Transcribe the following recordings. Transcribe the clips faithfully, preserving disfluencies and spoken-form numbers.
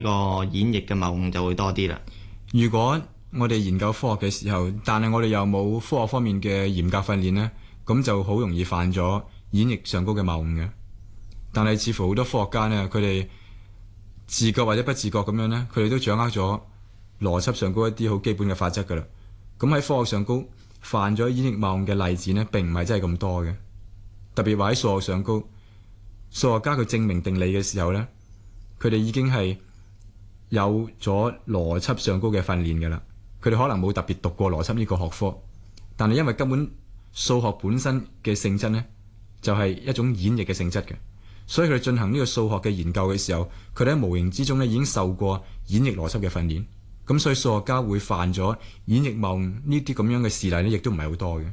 個演繹嘅謬誤就會多啲啦。 如果我哋研究科學嘅時候，但係我哋又冇科學方面嘅嚴格訓練呢，咁就好容易犯咗演繹上高嘅謬誤嘅。但係似乎好多科學家呢，佢哋自覺或者不自覺咁樣呢，佢哋都掌握咗邏輯上高一啲好基本嘅法則噶啦。咁喺科學上高犯咗演繹謬誤嘅例子呢，並唔係真係咁多嘅。特別話喺數學上高，數學家佢證明定理嘅時候呢，佢哋已經係有咗邏輯上高嘅訓練噶啦。佢哋可能冇特別讀過邏輯呢個學科，但係因為根本數學本身嘅性質呢，就係一種演繹嘅性質嘅，所以佢哋進行呢個數學嘅研究嘅時候，佢哋喺無形之中呢已經受過演繹邏輯嘅訓練。咁所以數學家會犯咗演繹謬誤呢啲咁樣嘅事例呢，亦都唔係好多嘅。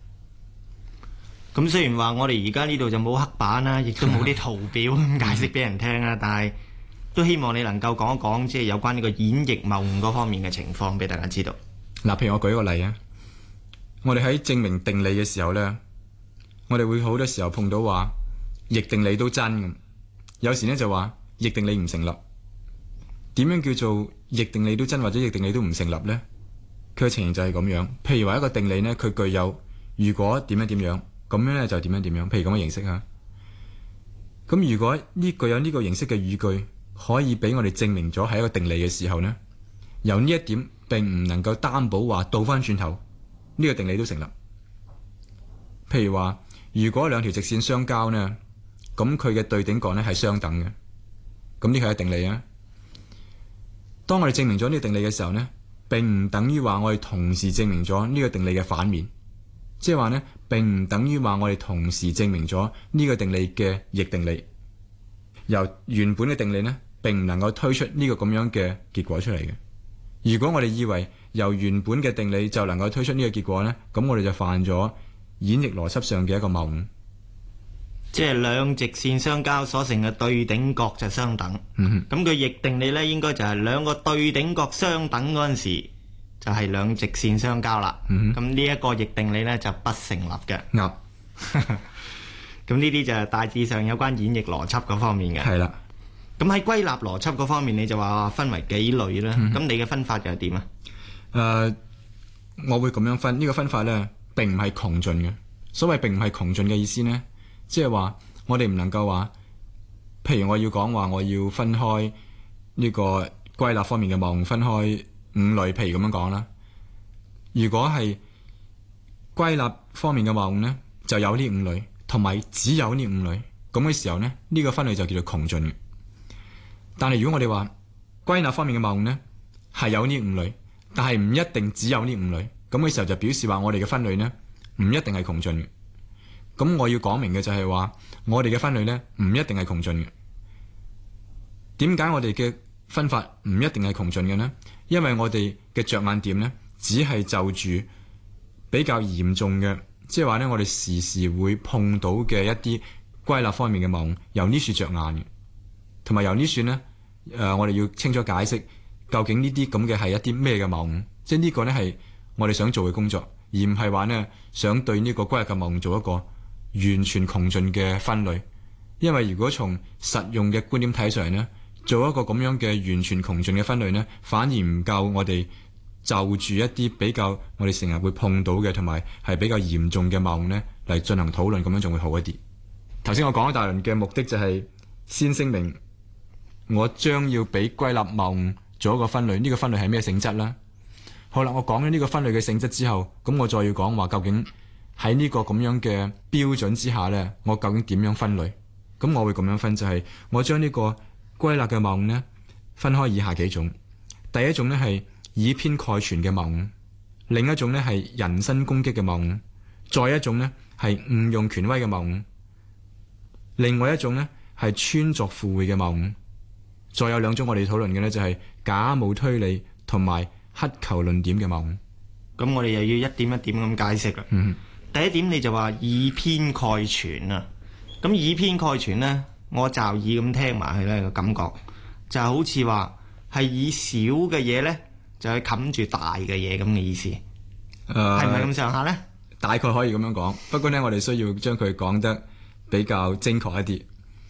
咁雖然話我哋而家呢度就冇黑板啦，亦都冇啲圖表咁解釋俾人聽啦，但係都希望你能夠講一講，即係有關呢個演繹謬誤嗰方面嘅情況俾大家知道。 嗱，譬如我舉一個例啊，我哋喺證明定理嘅時候呢，我哋會好多時候碰到話逆定理都真咁，有時呢就話逆定理唔成立。點樣叫做逆定理都真或者逆定理都唔成立呢？佢嘅情形就係咁樣。譬如話一個定理呢，佢具有如果點樣點樣，咁樣呢就點樣點樣。譬如咁嘅形式啊。咁如果呢具有呢個形式嘅語句可以俾我哋證明咗係一個定理嘅時候呢，由呢一點並唔能夠擔保話倒翻轉頭呢個定理都成立。譬如話，如果兩條直線相交呢，咁佢嘅對頂角呢係相等嘅，咁呢個係定理啊。當我哋證明咗呢個定理嘅時候呢，並唔等於話我哋同時證明咗呢個定理嘅反面，即係話呢，並唔等於話我哋同時證明咗呢個定理嘅逆定理。由原本嘅定理呢，並唔能夠推出呢個咁樣嘅結果出嚟嘅。如果我哋以為由原本嘅定理就能夠推出呢個結果呢，咁我哋就犯咗演繹邏輯上嘅一個謬誤。 即係兩直線相交所成嘅對頂角就相等。咁佢逆定理呢，應該就係兩個對頂角相等嗰陣時，就係兩直線相交啦。咁呢一個逆定理呢，就不成立嘅。 啱。 咁呢啲就係大致上有關演繹邏輯嗰方面嘅。 係啦。 咁喺歸納邏輯嗰方面，你就話分為幾類啦。咁、嗯、你嘅分法又係點啊？ 誒、呃，我會咁樣分，呢、這個分法呢，並唔係窮盡嘅。所謂並唔係窮盡嘅意思呢，即係話我哋唔能夠話，譬如我要講話我要分開呢個歸納方面嘅謬誤，分開五類，譬如咁樣講啦。如果係歸納方面嘅謬誤呢，就有呢五類，同埋只有呢五類，咁嘅時候呢，呢、這個分類就叫做窮盡嘅。但係如果我哋話歸納方面嘅謬誤呢，係有呢五類，但係唔一定只有呢五類，咁嘅時候就表示話我哋嘅分類呢，唔一定係窮盡嘅。咁我要講明嘅就係話，我哋嘅分類呢，唔一定係窮盡嘅。點解我哋嘅分法唔一定係窮盡嘅呢？因為我哋嘅着眼點呢，只係就住比較嚴重嘅，即係話呢，我哋時時會碰到嘅一啲歸納方面嘅謬誤，由呢處着眼嘅，同埋由呢處呢，誒、呃，我哋要清楚解釋究竟呢啲咁嘅係一啲咩嘅謬誤，即係呢個呢係我哋想做嘅工作，而唔係話呢想對呢個歸納嘅謬誤做一個完全窮盡嘅分類。因為如果從實用嘅觀點睇上嚟呢，做一個咁樣嘅完全窮盡嘅分類呢，反而唔夠我哋就住一啲比較我哋成日會碰到嘅同埋係比較嚴重嘅謬誤呢嚟進行討論，咁樣仲會好一啲。頭先我講一大輪嘅目的就係先聲明我將要俾歸納謬誤做一個分類，呢個分類係咩性質啦？好啦，我講咗呢個分類嘅性質之後，咁我再要講話究竟喺呢個咁樣嘅標準之下呢，我究竟點樣分類？咁我會咁樣分，就係我將呢個歸納嘅謬誤呢分開以下幾種。第一種呢係以偏概全嘅謬誤，另一種呢係人身攻擊嘅謬誤，再一種呢係誤用權威嘅謬誤，另外一種呢係穿鑿附會嘅謬誤，再有兩種我哋討論嘅呢就係假冒推理同埋乞求論點嘅謬誤。 咁我哋又要一點一點咁解釋啦。嗯，第一點你就話以偏概全啊。咁以偏概全呢，我驟耳咁聽埋去呢個感覺就好似話係以小嘅嘢呢，就去冚住大嘅嘢咁嘅意思。誒、呃，係咪咁上下呢？ 大概可以咁樣講，不過呢，我哋需要將佢講得比較精確一啲。誒、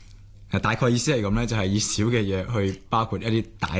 大概意思係咁咧，就係以小嘅嘢去包括一啲大